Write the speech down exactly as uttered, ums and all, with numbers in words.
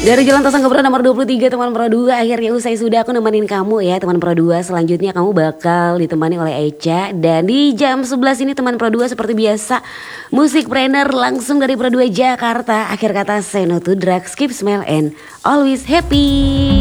Dari Jalan Tosang Gebro nomor dua puluh tiga teman Pro dua, akhirnya usai sudah aku nemenin kamu ya teman Pro dua. Selanjutnya kamu bakal ditemani oleh Echa. Dan di jam sebelas ini teman Pro dua seperti biasa musik brainer langsung dari Pro dua Jakarta. Akhir kata say no to drugs, keep smile and always happy.